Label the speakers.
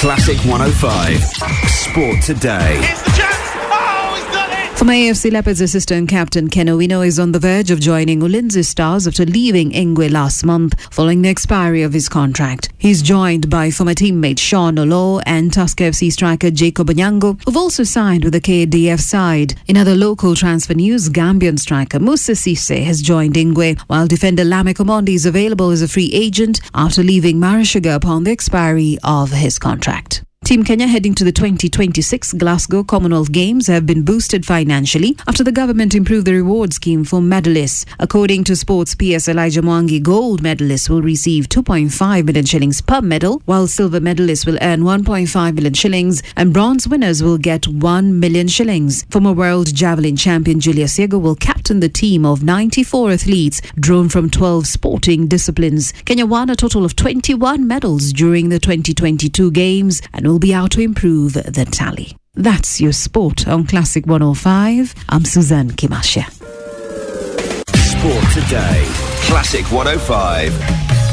Speaker 1: Classic 105. Sport Today.
Speaker 2: Here's the chance. Oh, he's done it!
Speaker 3: Former AFC Leopards assistant captain Ken Owino is on the verge of joining Ulinzi Stars after leaving Ingwe last month following the expiry of his contract. He's joined by former teammate Sean Olo and Tusker FC striker Jacob Onyango, who've also signed with the KDF side. In other local transfer news, Gambian striker Musa Cisse has joined Ingwe, while defender Lame Omondi is available as a free agent after leaving Marashiga upon the expiry of his contract. Team Kenya heading to the 2026 Glasgow Commonwealth Games have been boosted financially after the government improved the reward scheme for medalists. According to Sports PS, Elijah Mwangi, gold medalists will receive 2.5 million shillings per medal, while silver medalists will earn 1.5 million shillings and bronze winners will get 1 million shillings. Former world javelin champion Julius Yego will captain the team of 94 athletes drawn from 12 sporting disciplines. Kenya won a total of 21 medals during the 2022 Games and will be out to improve the tally. That's your sport on Classic 105. I'm Suzanne Kimasha.
Speaker 1: Sport Today. Classic 105.